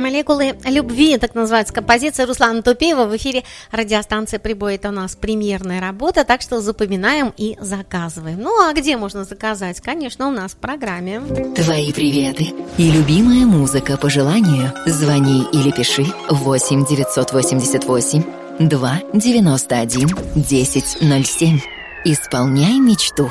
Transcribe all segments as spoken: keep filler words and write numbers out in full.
«Молекулы любви», так называется композиция Руслана Тупеева. В эфире радиостанции «Прибой». Это у нас премьерная работа, так что запоминаем и заказываем. Ну, а где можно заказать? Конечно, у нас в программе. Твои приветы и любимая музыка по желанию. Звони или пиши восемь девятьсот восемьдесят восемь два девяносто один десять ноль семь. Исполняй мечту.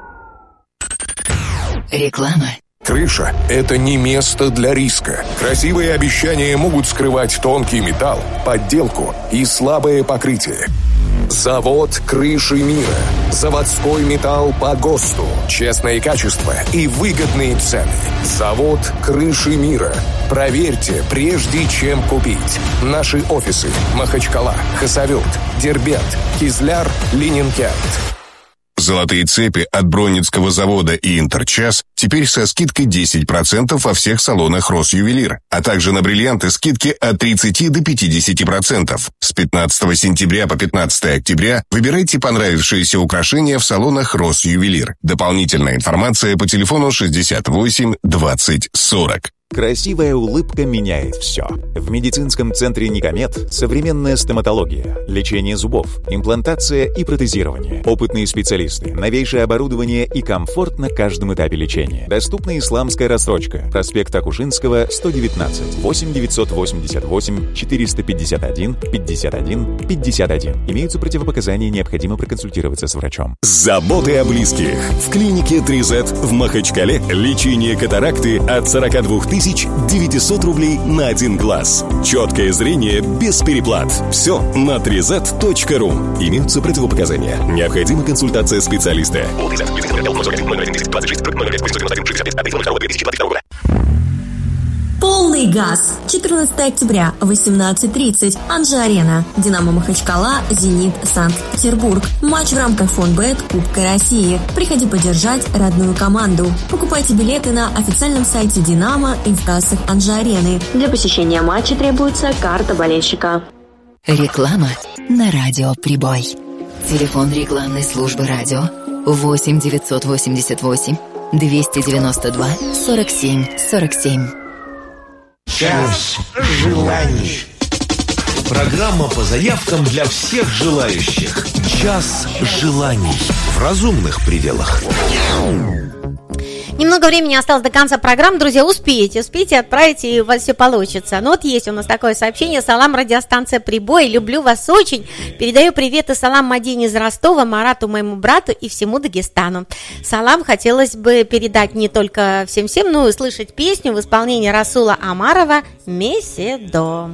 Реклама. Крыша – это не место для риска. Красивые обещания могут скрывать тонкий металл, подделку и слабое покрытие. Завод «Крыши мира». Заводской металл по ГОСТу. Честное качество и выгодные цены. Завод «Крыши мира». Проверьте, прежде чем купить. Наши офисы: Махачкала, Хасавюрт, Дербент, Кизляр, Ленинград. Золотые цепи от Бронницкого завода и Интерчас теперь со скидкой десять процентов во всех салонах Росювелир, а также на бриллианты скидки от тридцати до пятидесяти процентов. С пятнадцатого сентября по пятнадцатое октября выбирайте понравившиеся украшения в салонах Росювелир. Дополнительная информация по телефону шестьдесят восемь двадцать сорок. Красивая улыбка меняет все. В медицинском центре «Никомед» современная стоматология, лечение зубов, имплантация и протезирование. Опытные специалисты, новейшее оборудование и комфорт на каждом этапе лечения. Доступна исламская рассрочка. Проспект Акушинского, сто девятнадцать, восемь девятьсот восемьдесят восемь четыреста пятьдесят один пятьдесят один пятьдесят один. Имеются противопоказания, необходимо проконсультироваться с врачом. Заботы о близких. В клинике три зет в Махачкале лечение катаракты от сорок два тысяч девятьсот рублей на один глаз. Четкое зрение без переплат. Все на три зет точка ру. Имеются противопоказания. Необходима консультация специалиста. Полный газ. четырнадцатого октября, восемнадцать тридцать. Анжи-Арена. Динамо Махачкала, Зенит, Санкт-Петербург. Матч в рамках фонбет Кубка России. Приходи поддержать родную команду. Покупайте билеты на официальном сайте Динамо и в кассах Анжи-Арены. Для посещения матча требуется карта болельщика. Реклама на радио «Прибой». Телефон рекламной службы радио восемь девятьсот восемьдесят восемь двести девяносто два сорок семь сорок семь. Час желаний. Программа по заявкам для всех желающих. Час желаний. В разумных пределах. Немного времени осталось до конца программы. Друзья, успеете, успейте отправить, и у вас все получится. Ну вот есть у нас такое сообщение. Салам, радиостанция «Прибой». Люблю вас очень. Передаю привет и салам Мадине из Ростова, Марату, моему брату и всему Дагестану. Салам хотелось бы передать не только всем-всем, но и услышать песню в исполнении Расула Омарова «Меседо».